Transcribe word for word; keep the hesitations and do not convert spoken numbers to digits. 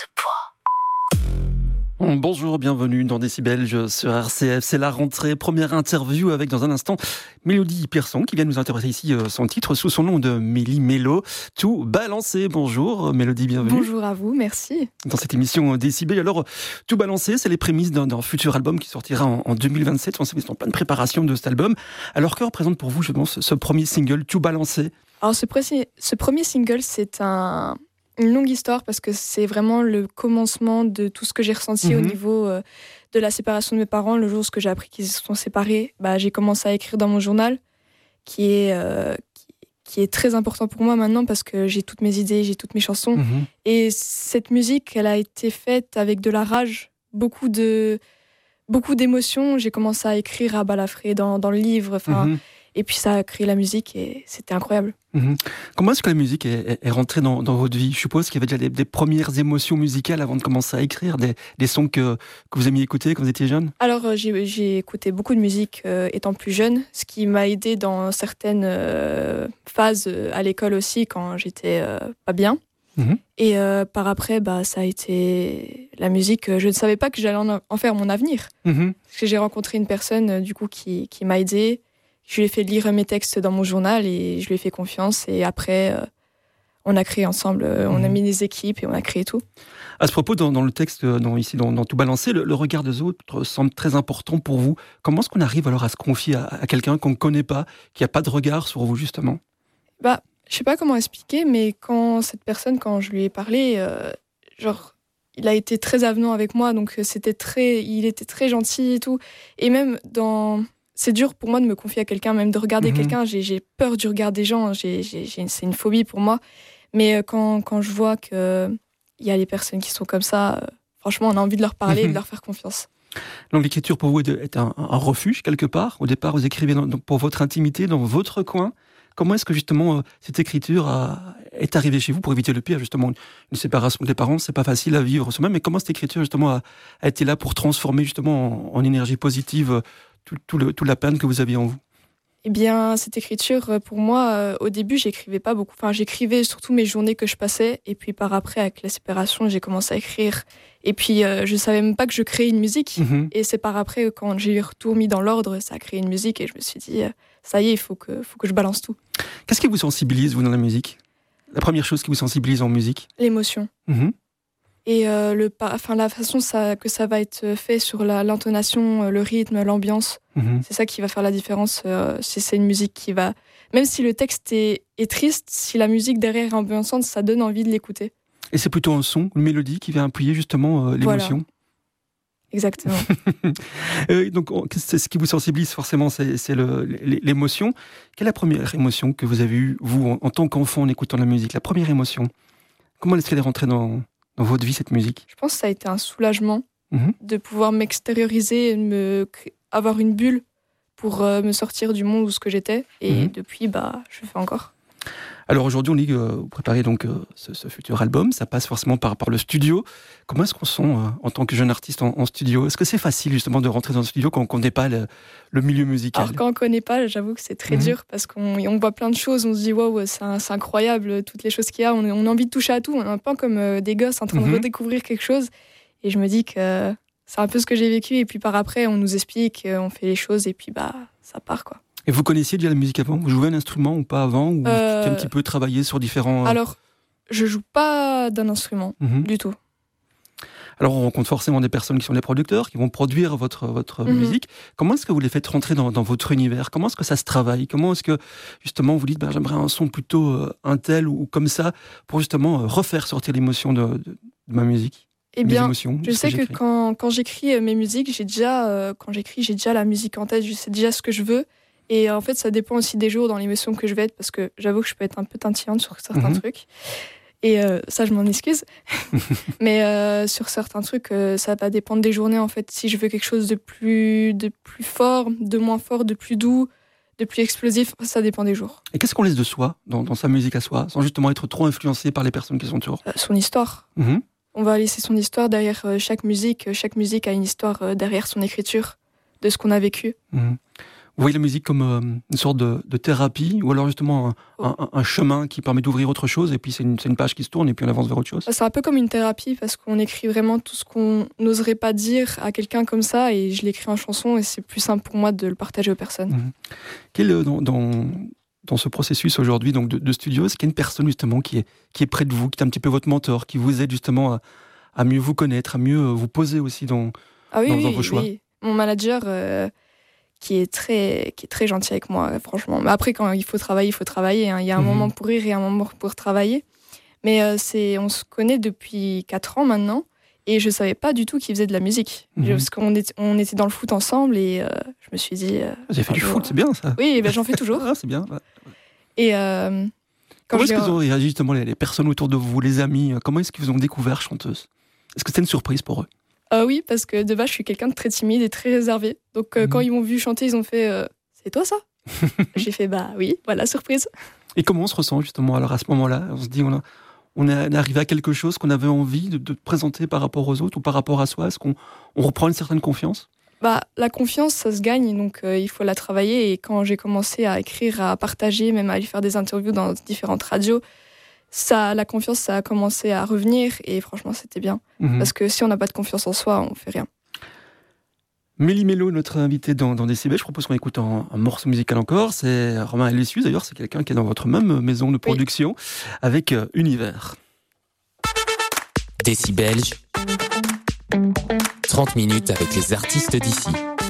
ce poids. Bonjour, bienvenue dans Décibel sur R C F. C'est la rentrée, première interview avec dans un instant Mélodie Pierson qui vient nous interpréter ici son titre sous son nom de Mélie Mélo. Tout balancé. Bonjour Mélodie, bienvenue. Bonjour à vous, merci. Dans cette émission Décibel, alors Tout balancé, c'est les prémices d'un, d'un futur album qui sortira en, en deux mille vingt-sept. On est en pleine préparation de cet album. Alors que représente pour vous, je pense, ce premier single Tout balancé? Alors ce, pré- ce premier single, c'est un... une longue histoire parce que c'est vraiment le commencement de tout ce que j'ai ressenti mmh. au niveau euh, de la séparation de mes parents. Le jour où j'ai appris qu'ils se sont séparés, bah, j'ai commencé à écrire dans mon journal qui est, euh, qui, qui est très important pour moi maintenant parce que j'ai toutes mes idées, j'ai toutes mes chansons. Mmh. Et cette musique, elle a été faite avec de la rage, beaucoup, de, beaucoup d'émotions. J'ai commencé à écrire à balafré dans, dans le livre. Mmh. Et puis ça a créé la musique et c'était incroyable. Mmh. Comment est-ce que la musique est, est rentrée dans, dans votre vie? Je suppose qu'il y avait déjà des, des premières émotions musicales avant de commencer à écrire, des, des sons que, que vous aimiez écouter quand vous étiez jeune? Alors j'ai, j'ai écouté beaucoup de musique euh, étant plus jeune, ce qui m'a aidé dans certaines euh, phases euh, à l'école aussi quand j'étais euh, pas bien. Mmh. Et euh, par après, bah, ça a été la musique. Je ne savais pas que j'allais en, en faire mon avenir. Mmh. Parce que j'ai rencontré une personne euh, du coup qui, qui m'a aidée. Je lui ai fait lire mes textes dans mon journal et je lui ai fait confiance. Et après, euh, on a créé ensemble, euh, on a mis des équipes et on a créé tout. À ce propos, dans, dans le texte, dans, ici, dans, dans Tout balancé, le, le regard des autres semble très important pour vous. Comment est-ce qu'on arrive alors à se confier à, à quelqu'un qu'on ne connaît pas, qui n'a pas de regard sur vous, justement? Bah, je ne sais pas comment expliquer, mais quand cette personne, quand je lui ai parlé, euh, genre, il a été très avenant avec moi. Donc, c'était très, il était très gentil et tout. Et même dans... C'est dur pour moi de me confier à quelqu'un, même de regarder mmh. quelqu'un. J'ai, j'ai peur du regard des gens. J'ai, j'ai, j'ai, c'est une phobie pour moi. Mais quand, quand je vois qu'il y a des personnes qui sont comme ça, euh, franchement, on a envie de leur parler mmh. et de leur faire confiance. Donc l'écriture pour vous est un, un refuge quelque part. Au départ, vous écrivez dans, pour votre intimité, dans votre coin. Comment est-ce que justement euh, cette écriture a, est arrivée chez vous pour éviter le pire? Justement, une, une séparation des parents, c'est pas facile à vivre soi-même. Mais comment cette écriture justement a, a été là pour transformer justement en, en énergie positive euh, Tout, tout, le, toute la peine que vous aviez en vous? Eh bien, cette écriture, pour moi, euh, au début, j'écrivais pas beaucoup. Enfin, j'écrivais surtout mes journées que je passais. Et puis, par après, avec la séparation, j'ai commencé à écrire. Et puis, euh, je savais même pas que je créais une musique. Mmh. Et c'est par après, quand j'ai tout mis dans l'ordre, ça a créé une musique. Et je me suis dit, euh, ça y est, il faut que, faut que je balance tout. Qu'est-ce qui vous sensibilise, vous, dans la musique? La première chose qui vous sensibilise en musique? L'émotion. Mmh. Et euh, le, enfin, la façon ça, que ça va être fait sur la, l'intonation, le rythme, l'ambiance, mmh. c'est ça qui va faire la différence. Euh, si c'est une musique qui va... Même si le texte est, est triste, si la musique derrière est ambiançante, ça donne envie de l'écouter. Et c'est plutôt un son, une mélodie qui va appuyer justement euh, l'émotion. Voilà. Exactement. euh, donc, c'est ce qui vous sensibilise forcément, c'est, c'est le, l'émotion. Quelle est la première émotion que vous avez eue, vous, en, en tant qu'enfant, en écoutant la musique? La première émotion, comment est-ce qu'elle est rentrée dans... dans votre vie, cette musique? Je pense que ça a été un soulagement mmh. de pouvoir m'extérioriser, me avoir une bulle pour euh, me sortir du monde où ce que j'étais. Et mmh. depuis, bah, je le fais encore. Alors aujourd'hui, on dit que euh, vous préparez donc euh, ce, ce futur album. Ça passe forcément par, par le studio. Comment est-ce qu'on se sent euh, en tant que jeune artiste en, en studio? Est-ce que c'est facile justement de rentrer dans le studio quand on ne connaît pas le, le milieu musical? Alors quand on ne connaît pas, j'avoue que c'est très mmh. dur parce qu'on on voit plein de choses. On se dit waouh, c'est, c'est incroyable toutes les choses qu'il y a. On, on a envie de toucher à tout. On est un peu comme euh, des gosses en train mmh. de redécouvrir quelque chose. Et je me dis que c'est un peu ce que j'ai vécu. Et puis par après, on nous explique, on fait les choses et puis bah ça part quoi. Et vous connaissiez déjà la musique avant? Vous jouez un instrument ou pas avant? Ou euh... un petit peu travaillé sur différents... Alors, je joue pas d'un instrument mmh. du tout. Alors, on rencontre forcément des personnes qui sont des producteurs, qui vont produire votre, votre mmh. musique. Comment est-ce que vous les faites rentrer dans, dans votre univers? Comment est-ce que ça se travaille? Comment est-ce que, justement, vous dites, ben, j'aimerais un son plutôt euh, un tel ou, ou comme ça, pour justement euh, refaire sortir l'émotion de, de, de ma musique? Eh bien, émotions, je sais que, que quand, quand j'écris mes musiques, j'ai déjà, euh, quand j'écris, j'ai déjà la musique en tête, je sais déjà ce que je veux. Et en fait, ça dépend aussi des jours dans l'émotion que je vais être, parce que j'avoue que je peux être un peu tintillante sur certains mmh. trucs. Et euh, ça, je m'en excuse. Mais euh, sur certains trucs, euh, ça va dépendre des journées, en fait. Si je veux quelque chose de plus, de plus fort, de moins fort, de plus doux, de plus explosif, ça dépend des jours. Et qu'est-ce qu'on laisse de soi, dans, dans sa musique à soi, sans justement être trop influencé par les personnes qui sont autour? euh, Son histoire. Mmh. On va laisser son histoire derrière euh, chaque musique. Chaque musique a une histoire euh, derrière son écriture, de ce qu'on a vécu. Mmh. Vous voyez la musique comme euh, une sorte de, de thérapie, ou alors justement un, Oh. un, un chemin qui permet d'ouvrir autre chose, et puis c'est une, c'est une page qui se tourne, et puis on avance vers autre chose? C'est un peu comme une thérapie parce qu'on écrit vraiment tout ce qu'on n'oserait pas dire à quelqu'un comme ça et je l'écris en chanson et c'est plus simple pour moi de le partager aux personnes. Mmh. Quel, euh, dans, dans, dans ce processus aujourd'hui donc de, de studio, est-ce qu'il y a une personne justement qui est, qui est près de vous, qui est un petit peu votre mentor, qui vous aide justement à, à mieux vous connaître, à mieux euh, vous poser aussi dans, Ah oui, dans, oui, dans vos choix? oui. Mon manager euh, qui, est très, qui est très gentil avec moi, franchement. Mais après, quand il faut travailler, il faut travailler. Hein. Il y a un Mhm. moment pour rire et un moment pour travailler. Mais euh, c'est, on se connaît depuis quatre ans maintenant. Et je ne savais pas du tout qu'il faisait de la musique. Mhm. Parce qu'on était, on était dans le foot ensemble et euh, je me suis dit... Euh, Vous avez fait du bonjour. foot, c'est bien ça. Oui, ben, j'en fais toujours. Ah, c'est bien. Ouais. Et euh, quand Comment je est-ce l'ai- qu'ils ont réagi justement les, les personnes autour de vous, les amis? Comment est-ce qu'ils vous ont découvert chanteuse? Est-ce que c'était une surprise pour eux? Euh, oui, parce que de base, je suis quelqu'un de très timide et très réservé. Donc, euh, Mhm. quand ils m'ont vu chanter, ils ont fait euh, c'est toi ça? J'ai fait bah oui, voilà, surprise. Et comment on se ressent justement alors à ce moment-là? On se dit on, a, on est arrivé à quelque chose qu'on avait envie de, de présenter par rapport aux autres ou par rapport à soi? Est-ce qu'on on reprend une certaine confiance? Bah, la confiance, ça se gagne, donc euh, il faut la travailler. Et quand j'ai commencé à écrire, à partager, même à aller faire des interviews dans différentes radios, ça, la confiance, ça a commencé à revenir. Et franchement, c'était bien. Mhm. Parce que si on n'a pas de confiance en soi, on fait rien. Mélie Mello, notre invité dans, dans Décibel, je propose qu'on écoute un, un morceau musical encore. C'est Romain Elessius, d'ailleurs, c'est quelqu'un qui est dans votre même maison de production, avec euh, Univers. Décibel, trente minutes avec les artistes d'ici.